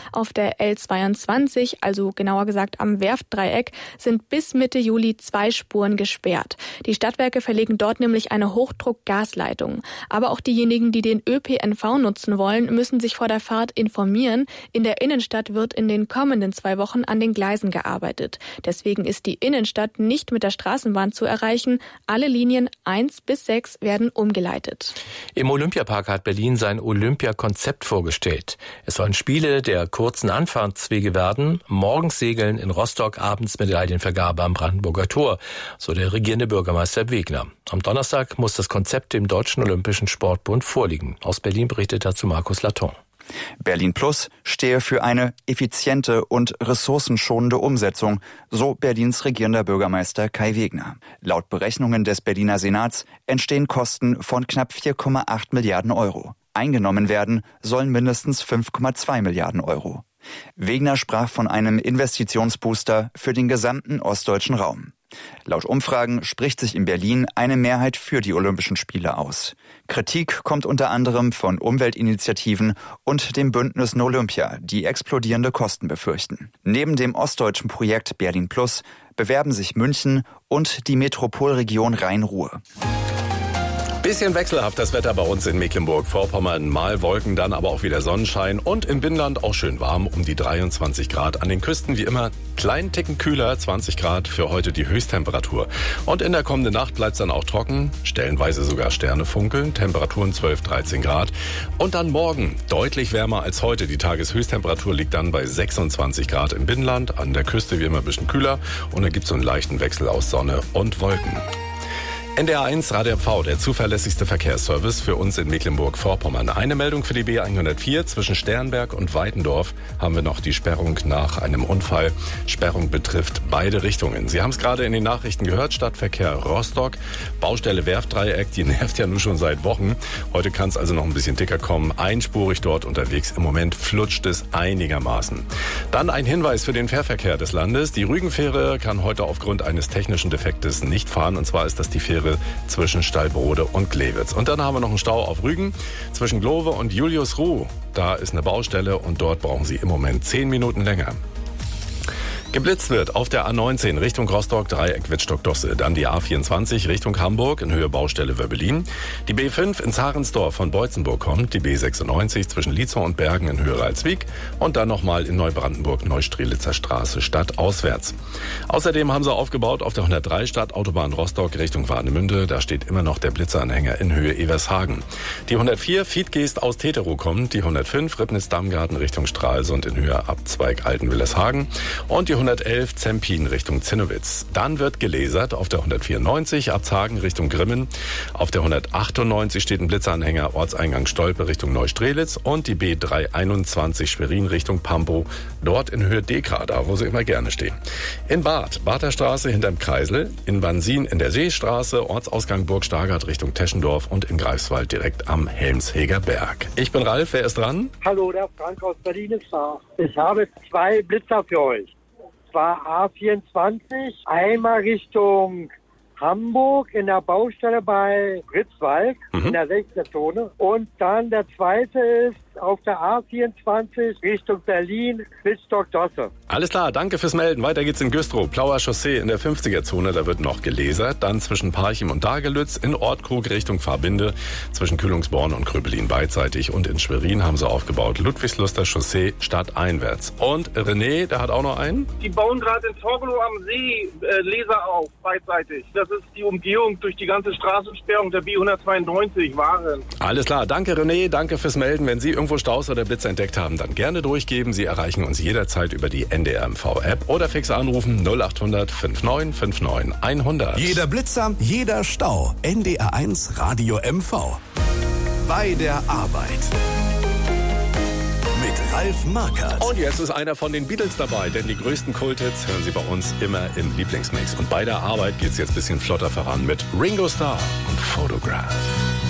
Auf der L22, also genauer gesagt am Werftdreieck, sind bis Mitte Juli 2 Spuren gesperrt. Die Stadtwerke verlegen dort nämlich eine Hochdruck-Gasleitung. Aber auch diejenigen, die den ÖPNV nutzen wollen, müssen sich vor der Fahrt informieren. In der Innenstadt wird in den kommenden 2 Wochen an den Gleisen gearbeitet. Deswegen ist die Innenstadt nicht mit der Straßenbahn zu erreichen. Alle Linien 1 bis 6 werden umgeleitet. Im Olympiapark hat Berlin sein Olympiakonzept vorgestellt. Es sollen Spiele der kurzen Anfahrtswege werden, morgens Segeln in Rostock, abends Medaillenvergabe am Brandenburger Tor, so der regierende Bürgermeister Wegner. Am Donnerstag muss das Konzept dem Deutschen Olympischen Sportbund vorliegen. Aus Berlin berichtet dazu Markus Laton. Berlin Plus stehe für eine effiziente und ressourcenschonende Umsetzung, so Berlins regierender Bürgermeister Kai Wegner. Laut Berechnungen des Berliner Senats entstehen Kosten von knapp 4,8 Milliarden Euro. Eingenommen werden sollen mindestens 5,2 Milliarden Euro. Wegner sprach von einem Investitionsbooster für den gesamten ostdeutschen Raum. Laut Umfragen spricht sich in Berlin eine Mehrheit für die Olympischen Spiele aus. Kritik kommt unter anderem von Umweltinitiativen und dem Bündnis No Olympia, die explodierende Kosten befürchten. Neben dem ostdeutschen Projekt Berlin Plus bewerben sich München und die Metropolregion Rhein-Ruhr. Bisschen wechselhaft das Wetter bei uns in Mecklenburg-Vorpommern. Mal Wolken, dann aber auch wieder Sonnenschein und im Binnenland auch schön warm, um die 23 Grad. An den Küsten wie immer kleinen Ticken kühler, 20 Grad für heute die Höchsttemperatur. Und in der kommenden Nacht bleibt es dann auch trocken, stellenweise sogar Sterne funkeln, Temperaturen 12, 13 Grad. Und dann morgen deutlich wärmer als heute. Die Tageshöchsttemperatur liegt dann bei 26 Grad im Binnenland, an der Küste wie immer ein bisschen kühler und dann gibt es so einen leichten Wechsel aus Sonne und Wolken. NDR 1 Radio MV, der zuverlässigste Verkehrsservice für uns in Mecklenburg-Vorpommern. Eine Meldung für die B104 zwischen Sternberg und Weitendorf haben wir noch die Sperrung nach einem Unfall. Sperrung betrifft beide Richtungen. Sie haben es gerade in den Nachrichten gehört, Stadtverkehr Rostock, Baustelle Werftdreieck, die nervt ja nun schon seit Wochen. Heute kann es also noch ein bisschen dicker kommen. Einspurig dort unterwegs. Im Moment flutscht es einigermaßen. Dann ein Hinweis für den Fährverkehr des Landes. Die Rügenfähre kann heute aufgrund eines technischen Defektes nicht fahren. Und zwar ist das die Fähre zwischen Stallbrode und Glewitz. Und dann haben wir noch einen Stau auf Rügen zwischen Glove und Juliusruh. Da ist eine Baustelle und dort brauchen Sie im Moment 10 Minuten länger. Geblitzt wird auf der A19 Richtung Rostock, Dreieck Wittstock-Dosse. Dann die A24 Richtung Hamburg in Höhe Baustelle Wöbbelin. Die B5 in Zarensdorf von Beutzenburg kommt. Die B96 zwischen Lietzow und Bergen in Höhe Ralswiek. Und dann nochmal in Neubrandenburg Neustrelitzer Straße stadtauswärts. Außerdem haben sie aufgebaut auf der 103 Stadtautobahn Rostock Richtung Warnemünde. Da steht immer noch der Blitzeranhänger in Höhe Evershagen. Die 104 Fiedgeest aus Teterow kommt. Die 105 Ribnitz-Dammgarten Richtung Stralsund in Höhe Abzweig Altenwillershagen. Und die 111 Zempin Richtung Zinnowitz. Dann wird gelasert auf der 194 Abzagen Richtung Grimmen. Auf der 198 steht ein Blitzeranhänger Ortseingang Stolpe Richtung Neustrelitz und die B321 Schwerin Richtung Pampow, dort in Höhe Dekra, da wo sie immer gerne stehen. In Barther Straße hinterm Kreisel, in Bansin in der Seestraße, Ortsausgang Burg Stargard Richtung Teschendorf und in Greifswald direkt am Helmsheger Berg. Ich bin Ralf, wer ist dran? Hallo, der Frank aus Berlin ist da. Ich habe 2 Blitzer für euch. War A24, einmal Richtung Hamburg in der Baustelle bei Ritzwald in der 16. Zone. Und dann der zweite ist auf der A24 Richtung Berlin, Wittstock-Dosse. Alles klar, danke fürs Melden. Weiter geht's in Güstrow, Plauer Chaussee in der 50er Zone, da wird noch gelasert. Dann zwischen Parchim und Dagelütz, in Ortkrug Richtung Fahrbinde, zwischen Kühlungsborn und Kröbelin beidseitig und in Schwerin haben sie aufgebaut. Ludwigsluster Chaussee stadteinwärts. Und René, der hat auch noch einen? Die bauen gerade in Torgelow am See Laser auf, beidseitig. Das ist die Umgehung durch die ganze Straßensperrung der B192 Waren. Alles klar, danke René, danke fürs Melden. Wenn Sie irgendwo Staus oder Blitze entdeckt haben, dann gerne durchgeben. Sie erreichen uns jederzeit über die NDR MV-App oder fix anrufen 0800 59 59 100. Jeder Blitzer, jeder Stau. NDR 1 Radio MV. Bei der Arbeit. Mit Ralf Markert. Und jetzt ist einer von den Beatles dabei, denn die größten Kulthits hören Sie bei uns immer im Lieblingsmix. Und bei der Arbeit geht es jetzt ein bisschen flotter voran mit Ringo Starr und Photograph.